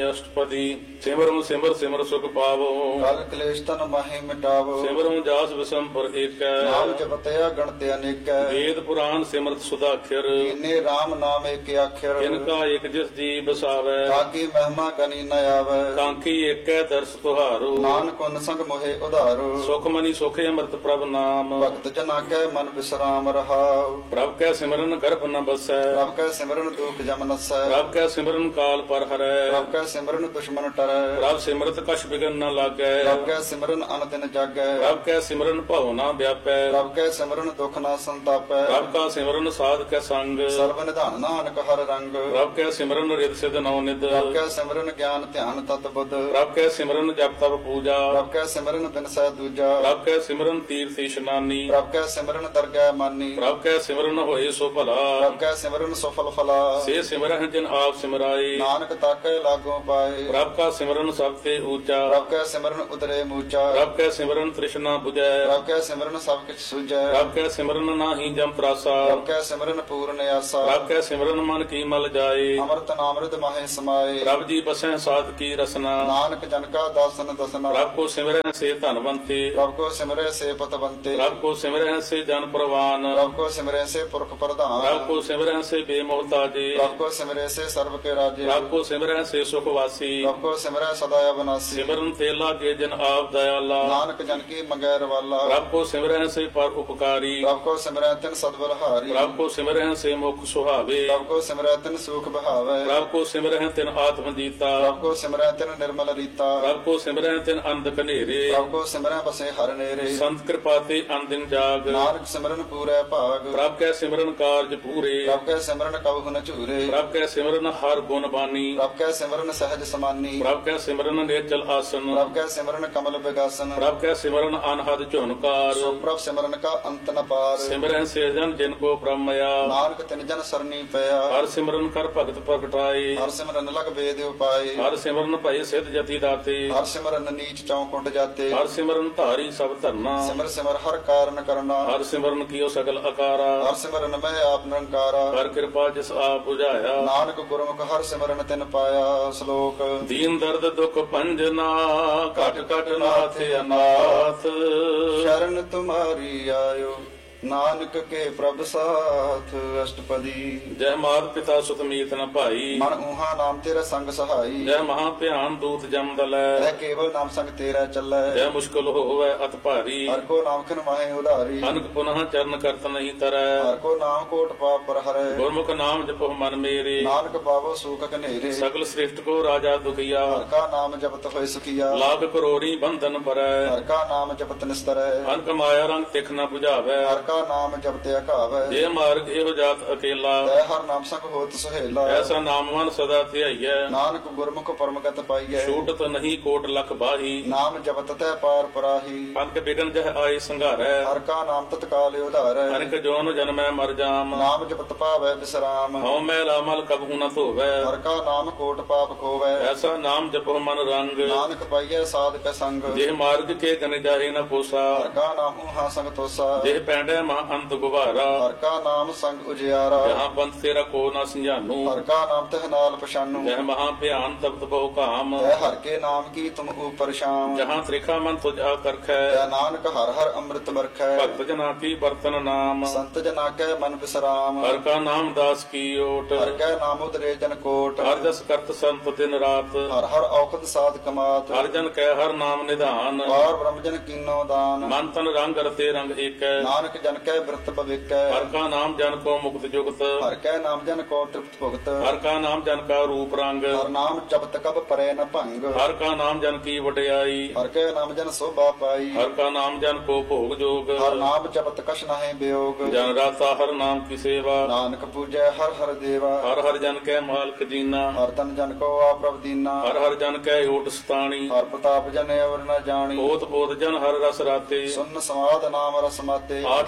ਅਸ਼ਟਪਦੀ। ਸਿਮਰੁ ਸਿਮਰ ਸਿਮਰ ਸੁਖ ਪਾਵੋ, ਕਲ ਕਲੇਸ਼ ਤਨ ਮਾਹੀ ਮਿਟਾਵੋ। ਸਿਮਰੁ ਜਾਸ ਵਿਸਮ ਪਰ ਏਕੈ, ਨਾਮ ਜਪਤਿਆ ਗਣਤ ਅਨੇਕੈ। ਵੇਦ ਪੁਰਾਨ ਸਿਮਰਤ ਸੁਦਾਖਰ, ਕੀਨੇ RAM ਨਾਮ ਏਕ ਆਖਰ। ਜਿਨਕਾ ਇਕ ਜਿਸ ਜੀ ਬਸਾਵੈ, ਤਾਕੀ ਮਹਿਮਾ ਕਨੀ ਨ ਆਵੈ। ਕਾਂਕੀ ਏਕੈ ਦਰਸ ਤੁਹਾਰੋ, ਨਾਨਕ ਉਨ ਸੰਗ ਮੋਹਿ ਉਧਾਰੋ। ਸੁਖ ਮਨੀ ਸੁਖੇ ਅੰਮ੍ਰਿਤ ਪ੍ਰਭ ਨਾਮ, ਭਗਤ ਜਨਾ ਕੈ ਮਨ ਵਿਸਰਾਮ ਰਹਾਉ। ਪ੍ਰਭ ਕੈ ਸਿਮਰਨ ਗਰਭ ਨ ਬਸੈ, ਪ੍ਰਭ ਕੈ ਸਿਮਰਨ ਦੁਖ ਜਮ ਨਸੈ। ਪ੍ਰਭ ਕੈ ਸਿਮਰਨ ਕਾਲ ਪਰ ਹਰੈ, ਪ੍ਰਭ ਕੈ ਸਿਮਰਨ ਦੁਸ਼ਮਨ ਟਰੈ। ਪ੍ਰਭ ਸਿਮਰਤ ਕਛ ਬਿਗਨ ਨ ਲਾਗੈ, ਪ੍ਰਭ ਕੈ ਸਿਮਰਨ ਅਨ ਦਿਨ ਜਾਗੈ। ਪ੍ਰਭ ਕੈ ਸਿਮਰਨ ਭਉ ਨ ਵਿਆਪੈ, ਪ੍ਰਭ ਕੈ ਸਿਮਰਨ ਦੁਖ ਨਾ ਸੰਤਾਪੈ। ਪ੍ਰਭ ਕਾ ਸਿਮਰਨ ਸਾਧ ਕੈ ਸੰਗ, ਸਰਬ ਨਿਧਾਨ ਨਾਨਕ ਹਰ ਰੰਗ। ਪ੍ਰਭ ਕੈ ਸਿਮਰਨ ਰਿਦ ਸਿਧ ਨਉ ਨਿਧ, ਪ੍ਰਭ ਕੈ ਸਿਮਰਨ ਗਿਆਨ ਧਿਆਨ ਤਤ ਬੁੱਧ। ਪ੍ਰਭ ਕੈ ਸਿਮਰਨ ਜਪ ਤਪ ਪੂਜਾ, ਪ੍ਰਭ ਕੈ ਸਿਮਰਨ ਬਿਨਸੈ ਦੂਜਾ। ਪ੍ਰਭ ਕੈ ਸਿਮਰਨ ਤੀਰਥ ਇਸ਼ਨਾਨੀ, ਪ੍ਰਭ ਕੈ ਸਿਮਰਨ ਦਰਗਹਿ ਮਾਨੀ। ਪ੍ਰਭ ਕੈ ਸਿਮਰਨ ਹੋਏ ਸੋ ਭਲਾ, ਪ੍ਰਭ ਕੈ ਸਿਮਰਨ ਸਫਲ ਫਲਾ। ਸੇ ਸਿਮਰਹਿ ਜਿਨ ਆਪ ਸਿਮਰਾਏ, ਨਾਨਕ ਤਾਕੈ ਲਾਗੋ ਪਾਏ। ਪ੍ਰਭ ਕਾ ਸਿਮਰਨ ਸਭ ਤੇ ਊਚਾ, ਪ੍ਰਭ ਕੈ ਸਿਮਰਨ ਉਦਰੇ ਮੂਚਾ। ਪ੍ਰਭ ਕੈ ਸਿਮਰਨ ਤ੍ਰਿਸ਼ਨਾ 부ਜੈ, ਪ੍ਰਭ ਕੈ ਸਿਮਰਨ ਸਭ ਕਿਛ ਸੁਝੈ। ਪ੍ਰਭ ਕੈ ਸਿਮਰਨ ਨਾਹੀ ਜਮ ਤਰਾਸਾ, ਪ੍ਰਭ ਕੈ ਸਿਮਰਨ ਪੂਰਨ ਆਸਾ। ਪ੍ਰਭ ਕੈ ਸਿਮਰਨ ਮਨ ਕੀ ਮਲ ਜਾਏ, ਅੰਮ੍ਰਿਤ ਨਾਮ੍ਰਿਤ ਮਾਹੇ ਸਮਾਏ। ਪ੍ਰਭ ਜੀ ਬਸੈ ਸਾਧ ਕੀ ਰਸਨਾ, ਨਾਨਕ ਜਨ ਕਾ ਦਾਸਨ ਦਸਨਾ। ਪ੍ਰਭ ਕੋ ਸਿਮਰਹਿ ਸੇ ਧਨਵੰਤੇ, ਪ੍ਰਭ ਕੋ ਸਿਮਰੈ ਸੇ ਪਤਵੰਤੇ। ਪ੍ਰਭ ਕੋ ਸਿਮਰਹਿ ਸੇ ਜਨ ਪ੍ਰਵਾਨ, ਪ੍ਰਭ ਕੋ ਸਿਮਰੈ ਸੇ ਪੁਰਖ ਪ੍ਰਧਾਨ। ਪ੍ਰਭ ਕੋ ਸਿਮਰਹਿ ਸੇ ਬੇਮੋਹਤਾਜੇ, ਪ੍ਰਭ ਕੋ ਸਿਮਰੈ ਸੇ ਸਰਬ ਕੇ ਰਾਜੇ। ਪ੍ਰਭ ਕੋ ਸਿਮਰਹਿ ਸੇ ਸੁਖ ਵਾਸੀ, ਪ੍ਰਭ ਕੋ ਸਿਮਰੈ ਸਦਾ ਅਬਨਾਸੀ। ਸਿਮਰਨ ਤੇ ਲਾਗੇ ਜਨ ਆਪ ਦਇਆਲਾ, ਨਾਨਕ ਜਨ ਕੀ ਮੰਗੈ ਰਵਾਲਾ। ਪ੍ਰਭ ਕੋ ਸਿਮਰਹਿ ਸੇ ਪਰ ਉਪਕਾਰੀ, ਪ੍ਰਭ ਕੋ ਸਿਮਰੈ ਤਿਨ ਸਦਬਲਹਾਰੀ। ਪ੍ਰਭ ਕੋ ਸਿਮਰਹਿ ਸੇ ਮੁਖ ਸੁਹਾਵੇ, ਪ੍ਰਭ ਕੋ ਸਿਮਰੈ ਤਿਨ ਸੂਖ ਬਹਾਵੈ। ਪ੍ਰਭ ਕੋ ਸਿਮਰਹਿ ਤਿਨ ਆਤਮ ਜੀਤਾ, ਪ੍ਰਭ ਕੋ ਸਿਮਰੈ ਤਿਨ ਨਿਰਮਲ ਰੀਤਾ। ਪ੍ਰਭ ਕੋ ਸਿਮਰਹਿ ਤਿਨ ਅੰਧ ਕਨੇਰੇ, ਪ੍ਰਭ ਕੋ ਸਿਮਰੈ ਬਸੇ ਹਰ ਨੇਰੇ। ਸੰਤ ਕਿਰਪਾ ਤੇ ਅੰਦਿਨ ਜਾਗ, ਨਾਨਕ ਸਿਮਰਨ ਪੂਰੈ ਭਾਗ। ਪ੍ਰਭ ਕੈ ਸਿਮਰਨ ਕਾਰਜ ਪੂਰੇ, ਪ੍ਰਭ ਕੈ ਸਿਮਰਨ ਕਬਹੁ ਨ ਝੂਰੇ। ਪ੍ਰਭ ਕੈ ਸਿਮਰਨ ਹਰ ਗੁਣ ਬਾਨੀ, ਪ੍ਰਭ ਕੈ ਸਿਮਰਨ ਸਹਿਜ ਸਮਾਨੀ। ਪ੍ਰਭ ਕੈ ਸਿਮਰਨ ਨੇਚਲ ਆਸਨ, ਪ੍ਰਭ ਕੈ ਸਿਮਰਨ ਕਮਲ ਵਿਗਾਸਨ। ਪ੍ਰਭ ਕੈ ਸਿਮਰਨ ਅਨਹਦ ਝੁਨਕਾਰ, ਸੋ ਪ੍ਰਭ ਸਿਮਰਨ ਕਾ ਅੰਤ ਨ ਪਾਰ। ਸਿਮਰਹਿ ਸੇ ਜਨ ਜਿਨ ਕੋ ਬ੍ਰਹਮਇਆ, ਨਾਨਕ ਤਿਨ ਜਨ ਸਰਨੀ ਪਿਆ। ਹਰ ਸਿਮਰਨ ਕਰ ਭਗਤ ਪ੍ਰਗਟਾਏ, ਹਰ ਸਿਮਰਨ ਲਗ ਵੇਦ ਉਪਾਏ। ਹਰ ਸਿਮਰਨ ਭਏ ਸਿਧ ਜਤੀ ਦਾਤੇ, ਹਰ ਸਿਮਰਨ ਨੀਚ ਚੌਕੁੰਟ ਜਾਤੇ। ਹਰ ਸਿਮਰਨ ਧਾਰੀ ਸਭ ਧਰਨਾ, ਸਿਮਰ ਸਿਮਰ ਹਰ ਕਾਰਨ ਕਰਨਾ। ਹਰ ਸਿਮਰਨ ਕੀਓ ਸਗਲ ਅਕਾਰਾ, ਹਰ ਸਿਮਰਨ ਮੈਂ ਆਪ ਨਿਰੰਕਾਰਾ। ਹਰ ਕਿਰਪਾ ਜਿਸ ਆਪ 부ਝਾਇਆ, ਨਾਨਕ ਗੁਰਮੁਖ ਹਰ ਸਿਮਰਨ ਤਿਨ ਪਾਇਆ। ਸ਼ਲੋਕ ਦੀਨ ਦਰਦ ਦੁਖ ਭੰਜਨਾ, ਘਟ ਘਟ ਨਾਥ ਅਨਾਥ। ਸ਼ਰਨ ਤੁਮਾਰੀ ਆਇਓ, ਨਾਨਕ ਕੇ ਪ੍ਰਭ ਸਾਥ। ਅਸ਼ਟਪਦੀ। ਜੈ ਮਾਤ ਪਿਤਾ ਸੁਤ ਮੀਤ ਨ ਭਾਈ, ਮਨ ਊਹਾ ਨਾਮ ਤੇਰਾ ਸੰਗ ਸਹਾਈ। ਜੈ ਮਹਾ ਭਿਆਨ ਦੂਤ ਜਮ ਰਹਿ ਦਲੈ, ਕੇਵਲ ਨਾਮ ਸੰਗ ਤੇਰਾ ਚੱਲੈ। ਜੈ ਮੁਸ਼ਕਲ ਹੋਵੈ ਅਤ ਭਾਰੀ, ਹਰ ਕੋ ਨਾਮ ਖਿਨ ਮਾਹੇ ਉਧਾਰੀ। ਅਨਕ ਪੁਨః ਚਰਨ ਕਰਤ ਨਹੀਂ ਤਰੈ, ਹਰ ਕੋ ਨਾਮ ਕੋਟ ਪਾਪ ਪਰ ਹਰੈ। ਗੁਰਮੁਖ ਨਾਮ ਜਪੋ ਮਨ ਮੇਰੇ, ਨਾਨਕ ਪਾਵੋ ਸੂਖ ਕਨੇਰੇ। ਸਗਲ ਸ੍ਰਿਸ਼ਟ ਕੋ ਰਾਜਾ ਦੁਖੀਆ, ਹਰ ਕਾ ਨਾਮ ਜਪਤ ਹੋਇ ਸੁਖੀਆ। ਲਾਗ ਕਰੋੜੀ ਬੰਧਨ ਪਰੈ, ਹਰ ਕਾ ਨਾਮ ਜਪਤ ਨਿਸਤਰੈ। ਅਨਕ ਮਾਇਆ ਰੰਗ ਤਿਖ ਨ 부ਝਾਵੈ, ਹਰ ਕਾ ਨਾਮ ਜਪਤ ਅਘਾਵੈ। ਜੇ ਮਾਰਗ ਇਹੋ ਜਾਤ ਅਕੇਲਾ, ਤੈ ਹਰ ਨਾਮ ਸੰਗ ਹੋਤ ਸੁਹੇਲਾ। ਐਸਾ ਨਾਮ ਮਨ ਸਦਾ ਧਿਆਈਐ, ਨਾਨਕ ਗੁਰਮੁਖ ਪਰਮਗਤ ਪਾਈਐ। ਛੂਟਤ ਨਹੀਂ ਕੋਟ ਲਖ ਬਾਹੀ, ਨਾਮ ਜਪਤ ਤੈ ਪਾਰ ਪਰਾਹੀ। ਅਨਕ ਬਿਗਨ ਜਹ ਆਏ ਸੰਘਾਰੈ, ਹਰ ਕਾ ਨਾਮ ਤਤਕਾਲ ਉਧਾਰੈ। ਅਨਕ ਜੋਨ ਜਨਮੈ ਮਰ ਜਾਮ, ਨਾਮ ਜਪਤ ਪਾਵੈ ਵਿਸਰਾਮ। ਹਉ ਮੈਲਾ ਮਲ ਕਬਹੂ ਨ ਧੋਵੈ, ਹਰ ਕਾ ਨਾਮ ਕੋਟ ਪਾਪ ਖੋਵੈ। ਐਸਾ ਨਾਮ ਜਪੋ ਮਨ ਰੰਗ, ਨਾਨਕ ਪਾਈਐ ਸਾਧਕ ਸੰਗ। ਜੇ ਮਾਰਗ ਕੇ ਗਨ ਜਾਹੇ ਨ ਪੋਸਾ, ਹਰ ਕਾ ਨਾਮ ਊਹਾ ਸੰਗ ਤੋਸਾ। ਜੇ ਪੈਂਡੈ ਮਾ ਅੰਤ ਗੁਬਾਰਾ, ਹਰ ਕਾ ਨਾਮ ਸੰਗ ਉਜਿਆਰਾ। ਜਹਾਂ ਪੰਥ ਤੇਰਾ ਕੋ ਨ ਸੰਜਾਨੂ, ਹਰ ਕਾ ਨਾਮ ਤਹ ਨਾਲ ਪਛਾਨੂ। ਜਹ ਮਹਾ ਭਿਆਨ ਤਪਤ ਬਹੁ ਕਾਮ, ਤੈ ਹਰ ਕੇ ਨਾਮ ਕੀ ਤੁਮ ਉਪਰ ਸ਼ਾਮ। ਜਹਾਂ ਤ੍ਰਿਖਾ ਮਨ ਤੁਝ ਆਕਰਖੈ, ਤੈ ਨਾਨਕ ਹਰ ਹਰ ਅੰਮ੍ਰਿਤ ਵਰਖੈ। ਭਗਤ ਜਨਾ ਕੀ ਬਰਤਨ ਨਾਮ, ਸੰਤ ਜਨਾ ਕੈ ਮਨ ਵਿਸਰਾਮ। ਹਰ ਕਾ ਨਾਮ ਦਾਸ ਕੀ ਓਟ, ਹਰ ਕੈ ਨਾਮ ਉਦਰੇ ਜਨ ਕੋਟ। ਹਰ ਜਸ ਕਰਤ ਸੰਤ ਦਿਨ ਰਾਤ, ਹਰ ਹਰ ਔਖਦ ਸਾਧ ਕਮਾਤ। ਹਰ ਜਨ ਕੈ ਹਰ ਨਾਮ ਨਿਧਾਨ, ਪਾਰ ਬ੍ਰਹਮ ਜਨ ਕੀਨੋ ਦਾਨ। ਮਨ ਤਨ ਰੰਗ ਰਤੇ ਰੰਗ ਏਕੈ, ਨਾਨਕ ਜਨ ਕੈ ਬਿਰਤ ਭਵਿਕੈ। ਹਰ ਕਾ ਨਾਮ ਜਨ ਕੋ ਮੁਕਤ ਜੁਗਤ, ਹਰ ਕੈ ਨਾਮ ਜਨ ਕੋ ਤ੍ਰਿਪਤ ਭੁਗਤ। ਹਰ ਕਾ ਨਾਮ ਜਨ ਕਾ ਰੂਪ ਰੰਗ, ਹਰ ਨਾਮ ਜਪਤ ਕਬ ਪਰੈ ਨ ਭੰਗ। ਹਰ ਕਾ ਨਾਮ ਜਨ ਕੀ ਵਡਿਆਈ, ਹਰ ਕੈ ਨਾਮ ਜਨ ਸੋਭਾ ਪਾਈ। ਹਰ ਕਾ ਨਾਮ ਜਨ ਕੋ ਭੋਗ ਜੋਗ, ਹਰ ਨਾਮ ਜਪਤ ਕਛ ਨਾਹਿ ਬਿਯੋਗ। ਜਨ ਰਾਤਾ ਹਰ ਨਾਮ ਕੀ ਸੇਵਾ, ਨਾਨਕ ਪੂਜੈ ਹਰ ਹਰ ਦੇਵਾ। ਹਰ ਹਰ ਜਨ ਕੈ ਮਾਲਕ ਜੀਨਾ, ਹਰ ਤਨ ਜਨ ਕੋ ਆਪ ਪ੍ਰਭ ਦੀਨਾ। ਹਰ ਹਰ ਜਨ ਕੈ ਓਟ ਸਤਾਣੀ, ਹਰ ਪ੍ਰਤਾਪ ਜਨ ਅਵਰ ਨ ਜਾਣੀ। ਓਤ ਬੋਧ ਜਨ ਹਰ ਰਸ ਰਾਤੇ, ਸੁਨ ਸਮਾਦ ਨਾਮ ਰਸ ਮਾਤੇ। ਆਠ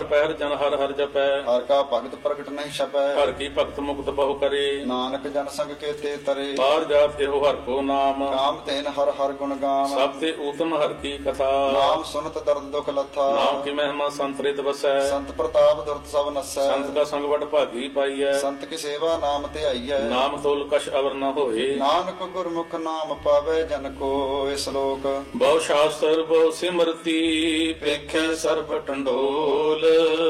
ਪਹਿਰ ਜਨ ਹਰ ਹਰ ਜਪੈ ਹਰ ਕਾ ਭਗਤ ਪ੍ਰਗਟ ਨਹੀਂ ਛਪੈ ਹਰ ਕੀ ਭਗਤ ਮੁਕਤ ਬਹੁ ਕਰੇ ਨਾਨਕ ਜਨ ਸੰਗ ਕੇ ਤੇ ਤਰੇ ਬਾਹਰ ਜਾਤ ਇਹੋ ਹਰ ਕੋ ਨਾਮ ਕਾਮ ਤੈਨ ਹਰ ਹਰ ਗੁਣ ਗਾਮ ਸਭ ਤੇ ਊਤਮ ਹਰ ਕੀ ਕਥਾ ਨਾਮ ਸੁਨਤ ਦਰਦ ਦੁਖ ਲੱਥਾ ਨਾਮ ਕੀ ਮਹਿਮਾ ਸੰਤਰਿਤ ਵਸੈ ਸੰਤ ਪ੍ਰਤਾਪ ਦੁਰਤ ਸਭ ਨਸੈ ਸੰਤ ਕਾ ਸੰਗ ਵਡ ਭਾਗੀ ਪਾਈਐ ਸੰਤ ਕੀ ਸੇਵਾ ਨਾਮ ਤੇ ਆਈਐ ਨਾਮ ਤੋਲ ਕਛ ਅਵਰ ਨ ਹੋਏ ਨਾਨਕ ਗੁਰਮੁਖ ਨਾਮ ਪਾਵੇ ਜਨ ਕੋ ਇਸ ਲੋਕ ਬਹੁ ਸ਼ਾਸਤਰ ਬਹੁ ਸਿਮਰਤੀ ਪੇਖੇ ਸਰਬ ਟੰਡੋਲ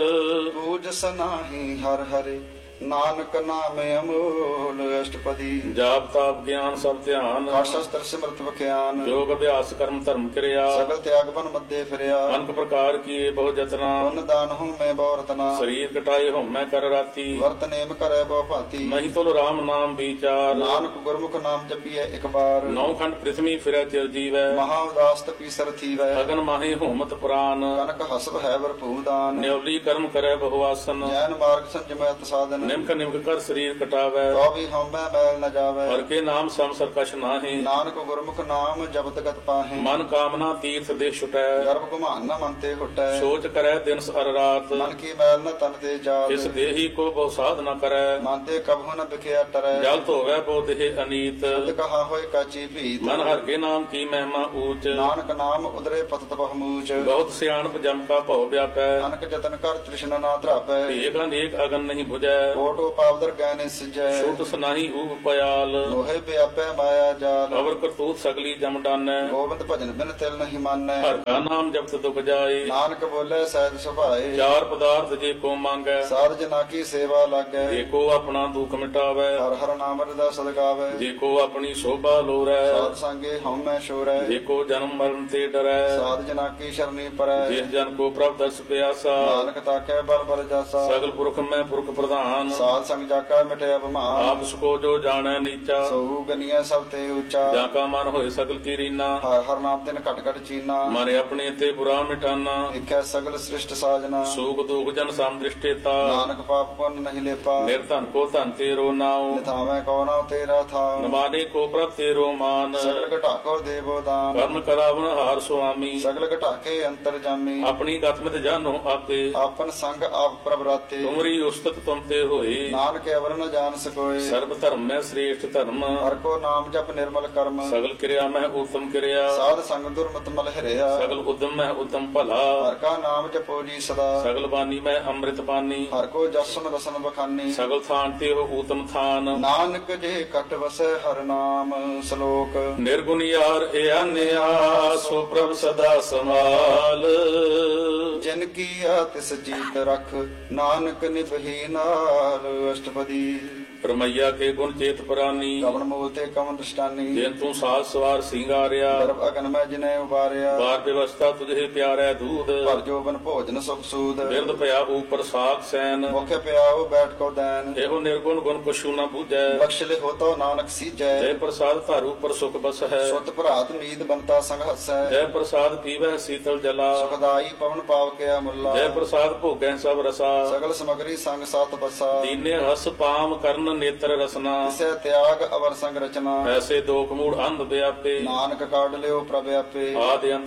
ਪੂਜ ਸਨਾਹੀ ਹਰ ਹਰੇ ਨਾਨਕ ਨਾਮ ਅਮੋਲ ਅਸ਼ਟਪਦੀ ਜਾਪ ਤਾਪ ਗਿਆਨ ਸਭ ਧਿਆਨ ਸ਼ਸਤਰ ਸਿਮਰਤ ਵਿਖਿਆਨ ਯੋਗ ਅਭਿਆਸ ਕਰਮ ਧਰਮ ਕਿਰਿਆ ਸਗਲ ਤਿਆਗ ਬਨ ਮੱਦੇ ਫਿਰਿਆ ਅਨਕ ਪ੍ਰਕਾਰ ਕੀਏ ਬਹੁ ਜਤਨਾ ਪੁੰਨ ਦਾਨ ਹੂੰ ਮੈਂ ਬਹੁ ਰਤਨਾ ਸਰੀਰ ਕਟਾਏ ਹਉਮੈ ਕਰ ਰਾਤੀ ਵਰਤ ਨੇਮ ਕਰੈ ਬਹੁ ਭਾਂਤੀ ਨਹੀਂ ਤੁਲ ਰਾਮ ਨਾਮ ਵਿਚਾਰ ਨਾਨਕ ਗੁਰਮੁਖ ਨਾਮ ਜਪੀਐ ਇੱਕ ਬਾਰ ਨੌ ਖੰਡ ਪ੍ਰਿਥਵੀ ਫਿਰੈ ਚਿਰ ਜੀਵੈ ਮਹਾ ਉਦਾਸ ਤਪੀ ਸਰ ਥੀਵੈ ਅਗਨ ਮਾਹੇ ਹੋਮਤ ਪ੍ਰਾਨ ਕਨਕ ਹਸਬ ਹੈ ਵਰਪੂ ਦਾਨ ਨਿਉਲੀ ਕਰਮ ਕਰੈ ਬਹੁ ਆਸਨ ਜੈਨ ਮਾਰਗ ਸੰਜਮੈ ਸਾਧਨ ਨਿਮਕ ਨਿਮਕ ਕਰ ਸਰੀਰ ਕਟਾਵੈ ਤੋ ਵੀ ਹਉਮੈ ਮੈਲ ਨ ਜਾਵੈ ਹਰ ਕੇ ਨਾਮ ਸਮ ਸਰਕਸ਼ ਨਾਹੀ ਨਾਨਕ ਗੁਰਮੁਖ ਨਾਮ ਜਪਤ ਗਤ ਪਾਹੇ ਮਨ ਕਾਮਨਾ ਤੀਰਥ ਦੇ ਛੁਟੈ ਗਰਭ ਗੁਮਾਨ ਨ ਮਨ ਤੇ ਹੁਟੈ ਸੋਚ ਕਰੈ ਦਿਨ ਅਰ ਰਾਤ ਮਨ ਕੀ ਮੈਲ ਨ ਤਨ ਤੇ ਜਾਤ ਇਸ ਦੇਹੀ ਕੋ ਬਹੁ ਸਾਧ ਨ ਕਰੈ ਮਨ ਤੇ ਕਬਹੁ ਨ ਬਿਖਿਆ ਟਰੈ ਜਲ ਧੋਵੈ ਬਹੁ ਦੇਹ ਅਨੀਤ ਸ਼ਬਦ ਕਹਾ ਹੋਏ ਕਾਚੀ ਭੀਤ ਮਨ ਹਰ ਕੇ ਨਾਮ ਕੀ ਮਹਿਮਾ ਊਚ ਨਾਨਕ ਨਾਮ ਉਦਰੇ ਪਤਤ ਬਹੁਮੂਚ ਬਹੁਤ ਸਿਆਣਪ ਜਮ ਕਾ ਭਉ ਵਿਆਪੈ ਨਾਨਕ ਜਤਨ ਕਰ ਤ੍ਰਿਸ਼ਨਾ ਨਾ ਧਰਾਪੈ ਏਕ ਅਨੇਕ ਅਗਨ ਨਹੀਂ 부ਜੈ ਕੋਟੋ ਪਾਵਦਰ ਗੈਨੇ ਸਿਜੈ ਛੂਟ ਸੁਨਾਹੀ ਊਪ ਪਿਆਲ ਲੋਹੇ ਵਿਆਪੈ ਮਾਇਆ ਜਾਲ ਅਵਰ ਕਰਤੂਤ ਸਗਲੀ ਜਮ ਡਾਨੈ ਗੋਬਿੰਦ ਭਜਨ ਬਿਨ ਤਿਲ ਨਹੀਂ ਮਾਨੈ ਹਰ ਕਾ ਨਾਮ ਜਪਤ ਦੁਖ ਜਾਏ ਨਾਨਕ ਬੋਲੇ ਸਹਿਜ ਸੁਭਾਏ ਚਾਰ ਪਦਾਰਥ ਜੇ ਕੋ ਮੰਗੈ ਸਾਧ ਜਨਾ ਕੀ ਸੇਵਾ ਲਾਗੈ ਜੇ ਕੋ ਆਪਣਾ ਦੁਖ ਮਿਟਾਵੈ ਹਰ ਹਰ ਨਾਮ ਰਦਾ ਸਦਗਾਵੈ ਜੇ ਕੋ ਆਪਣੀ ਸ਼ੋਭਾ ਲੋਰੈ ਸਾਧ ਸੰਗੇ ਹਉਮੈ ਸ਼ੋਰੈ ਜੇ ਕੋ ਜਨਮ ਮਰਨ ਤੇ ਡਰੈ ਸਾਧ ਜਨਾ ਕੀ ਸ਼ਰਨੀ ਪਰੈ ਜਿਸ ਜਨ ਕੋ ਪ੍ਰਭ ਦਰਸ ਪਿਆਸਾ ਨਾਨਕ ਤਾਕੈ ਬਲ ਬਲ ਜਾਸਾ ਸਗਲ ਪੁਰਖ ਮੈਂ ਪੁਰਖ ਪ੍ਰਧਾਨ ਸਾਧ ਸੰਗ ਜਾਕਾ ਮਿਟਿਆ ਬਿਮਾਰ ਆਪ ਸਕੋ ਜੋ ਜਾਣੈ ਨੀਚਾ ਸੋ ਗਨੀਐ ਸਭ ਤੇ ਉੱਚਾ ਜਾਂ ਕਾ ਮਨ ਹੋਏ ਸਗਲ ਕੀ ਰੀਨਾ ਹਰ ਹਰ ਨਾਮ ਤਿਨ ਘਟ ਘਟ ਚੀਨਾ ਮਨ ਆਪਣੇ ਤੇ ਬੁਰਾ ਮਿਟਾਨਾ ਦੇਖੈ ਸਗਲ ਸ੍ਰਿਸ਼ਟ ਸਾਜਨਾ ਸੂਖ ਦੁਖ ਜਨ ਸਮ ਦ੍ਰਿਸ਼ਟੇਤਾ ਨਾਨਕ ਪਾਪ ਪੁੰਨ ਨਹੀਂ ਲੇਪਾ ਨਿਰਧਨ ਕੋ ਧਨ ਤੇਰੋ ਨਾਉ ਨਿਥਾਵੇਂ ਕੋ ਨਾਉ ਤੇਰਾ ਥਾਉ ਨਮਾਨੇ ਕੋ ਪ੍ਰਭ ਤੇਰੋ ਮਾਨ ਸਗਲ ਘਟਾ ਕੋ ਦੇਵੋ ਦਾਨ ਕਰਮ ਕਰਾਵਨ ਹਾਰ ਸੁਆਮੀ ਸਗਲ ਘਟਾ ਕੇ ਅੰਤਰ ਜਾਮੀ ਆਪਣੀ ਗਤਮਿਤ ਜਾਨੋ ਆਪੇ ਆਪਨ ਸੰਗ ਆਪ ਪ੍ਰਭ ਰਾਤੇ ਤੁਮਰੀ ਉਸਤਤ ਤੁਮ ਤੇ ਹੋਏ ਨਾਨਕ ਅਵਰ ਨ ਜਾਣ ਸਕੋਏ ਸਰਬ ਧਰਮ ਮੈਂ ਸ੍ਰੇਸ਼ਟ ਧਰਮ ਹਰ ਕੋ ਨਾਮ ਜਪ ਨਿਰਮਲ ਕਰਮ ਸਗਲ ਕਿਰਿਆ ਮੈਂ ਉਤਮ ਕਿਰਿਆ ਸਾਧ ਸੰਗ ਦੁਰਮਤ ਮਲ ਹਰਿਆ ਸਗਲ ਉਦਮ ਮੈਂ ਉਤਮ ਭਲਾ ਹਰ ਕਾ ਨਾਮ ਜਪੋ ਜੀ ਸਦਾ ਸਗਲ ਬਾਣੀ ਮੈਂ ਅੰਮ੍ਰਿਤ ਪਾਨੀ ਹਰ ਕੋ ਜਸਨ ਰਸਨ ਬਖਾਨੀ ਸਗਲ ਥਾਨ ਤੇ ਹੋ ਊਤਮ ਥਾਨ ਨਾਨਕ ਜੇ ਕਟ ਵਸੈ ਹਰ ਨਾਮ ਸ਼ਲੋਕ ਨਿਰਗੁਣ ਯਾਰ ਇਆਨਿਆ ਸੋ ਪ੍ਰਭ ਸਦਾ ਸਮਾਲ ਜਿਨ ਕੀਆ ਤਿਸ ਜੀਤ ਰਖ ਨਾਨਕ ਨਿਭੀ ਨਾਲ ਅਸ਼ਟਪਦੀ ਪਰਮਈਆ ਕੇ ਗੁਣ ਚੇਤ ਪ੍ਰਾਨੀ ਕਵਨ ਮੂਲ ਤੇ ਕਵਨ ਦ੍ਰਿਸ਼ਟਾਨੀ ਜਿਨ ਤੂੰ ਸਾਜ ਸਵਾਰ ਸਿੰਗਾਰਿਆ ਗਰਭ ਅਗਨ ਮੈਂ ਜਿਨੇ ਉਬਾਰਿਆ ਬਾਰ ਵਿਵਸਥਾ ਤੁਝੇ ਪਿਆਰੈ ਦੂਧ ਭਰ ਜੋਬਨ ਭੋਜਨ ਸੁਖ ਸੂਦ ਬਿਰਦ ਭਇਆ ਉਪਰ ਸਾਖ ਸੈਨ ਮੁਖ ਪਿਆਓ ਬੈਠ ਕੋ ਦੈਨ ਇਹੋ ਨਿਰਗੁਣ ਗੁਣ ਕੁਛੂ ਨਾ ਬੂਝੈ ਬਖਸ਼ ਲੇ ਹੋਤੋ ਨਾਨਕ ਸੀਜੈ ਜੈ ਪ੍ਰਸਾਦ ਧਾਰੂ ਪਰ ਸੁਖ ਬਸ ਹੈ ਸੁਤ ਭਰਾਤ ਨੀਦ ਬੰਤਾ ਸੰਗ ਹਸੈ ਜੈ ਪ੍ਰਸਾਦ ਪੀਵੈ ਸੀਤਲ ਜਲਾ ਸੁਖਦਾਈ ਪਵਨ ਪਾਵ ਕੇ ਮੁੱਲਾ ਜੈ ਪ੍ਰਸਾਦ ਭੋਗੈ ਸਭ ਰਸਾ ਸਗਲ ਸਮਗਰੀ ਸੰਗ ਸਤ ਬਸਾ ਦੀਨੇ ਹਸ ਪਾਮ ਕਰਨ ਨੇਤਰ ਰਸਨਾ ਤਿਸੈ ਤਿਆਗ ਅਵਰ ਸੰਗ ਰਚਨਾ ਐਸੇ ਦੋਖ ਮੂੜ ਅੰਧ ਵਿਆਪੇ ਨਾਨਕ ਕਾਢ ਲਿਓ ਪ੍ਰਭ ਆਪੇ ਆਦਿ ਅੰਤ